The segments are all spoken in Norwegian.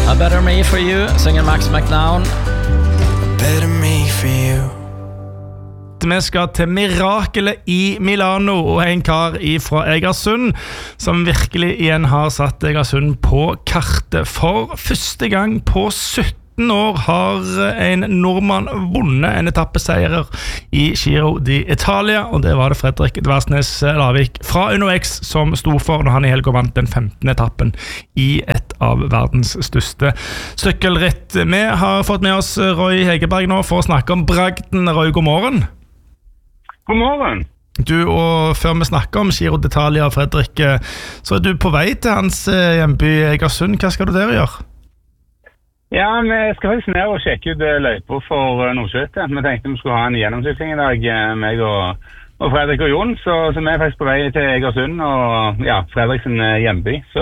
A Better Me For You, synger Max McDown. Better me for you. Vi skal til mirakelet i Milano og en kar fra Egersund som virkelig igjen har satt Egersund på kartet. For første gang på 17 år har en nordmann vunnet en etappeseier i Giro d'Italia, og det var det Fredrik Dversnes Lavik fra UnoX som sto for når han i helgen vant den 15. etappen i et av verdens største sykkelritt. Vi har fått med oss Roy Hegerberg nå for å snakke om bragden. Roy, god morgen. God morgen. Du, og før vi snakker om Giro d'Italia, Fredrik, så du på vei til hans hjemby Egersund. Hva skal du der gjøre? Ja, vi skal faktisk ned og sjekke ut løyper for Nordsjøen. Vi tenkte vi skulle ha en gjennomsykling i dag, meg og Fredrik og Jon, så vi faktisk på vei til Egersund og Fredriks hjemby. Så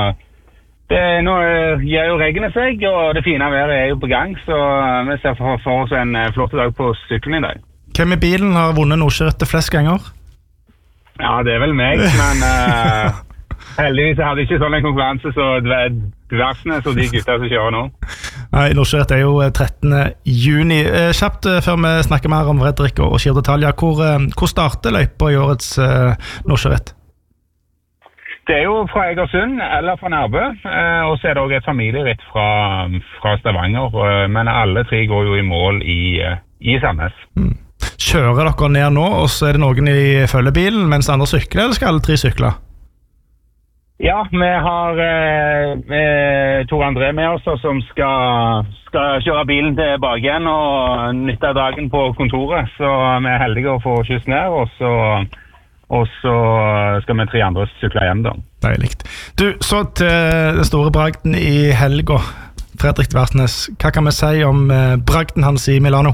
nå gjør jo regnet seg, og det fine været jo på gang, så vi ser for oss en flott dag på sykkelen i dag. Hvem i bilen har vunnet Nordsjørettet flest ganger? Ja, det vel meg, men heldigvis hadde ikke sånn en konkurranse så Dversnes og de gutta som kjører nå. Nei, Nordsjørettet jo 13. juni. Kjapt før vi snakker mer om Fredrik og Giro d'Italia, hvor starter løypa i årets Nordsjørett? Det jo fra Egersund eller fra Nærbø, og så det også et familieritt fra Stavanger, men alle tre går jo i mål i Sandnes. Kjører dere ned nå, og så det noen i følgebilen mens andre sykler, eller skal alle tre sykle? Ja, vi har Tor André med oss som skal kjøre bilen tilbake igjen og nytte dagen på kontoret, så vi heldige å få kyss ned, og så skal vi tre andre sykle hjem da. Deiligt. Du, så til den store bragden i helga, Fredrik Dversnes. Hva kan vi si om bragden hans i Milano?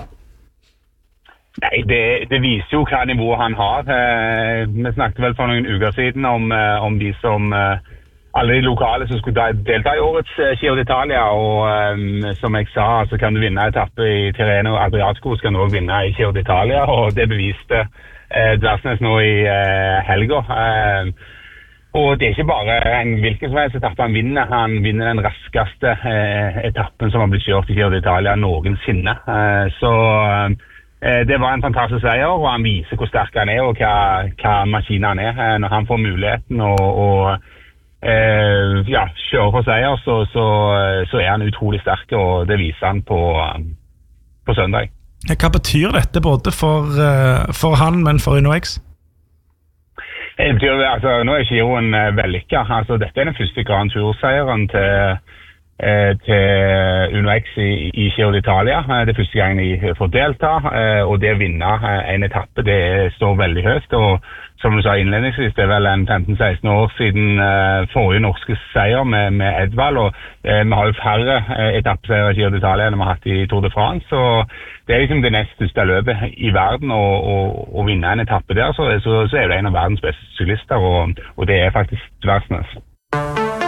Nei, det viser jo hva nivå han har. Vi snakket vel for noen uker siden om de som alle de lokale som skulle delta i årets Giro d'Italia, og som jeg sa, så kan du vinne etappe i Tirreno Adriatico, skal du også vinne i Giro d'Italia, og det beviste Dversnes nå i helga. Og det ikke bare en hvilken som helst etappe han vinner den raskeste etappen som har blitt kjørt i Giro d'Italia noensinne. Så det var en fantastisk seier, og han viser hvor sterk han og hva maskinen han når han får muligheten å kjøre for seier, så han utrolig sterk, og det viser han på søndag. Hva betyr dette både for han, men for UnoX? Det betyr, altså, nå Giroen vellykket. Altså, dette den første Grand Tour-seieren til UnoX i Giro d'Italia. Det første gangen de får delta, og det å vinne en etappe, det står veldig høyt, og som du sa innledningsvis, det vel en 15-16 år siden forrige norske seier med Edvald, og vi har jo færre etappeseier i Giro d'Italia enn vi har hatt i Tour de France, så det liksom det nest største løpet i verden, å vinne en etappe der, så det en av verdens beste syklister, og det faktisk Dversnes.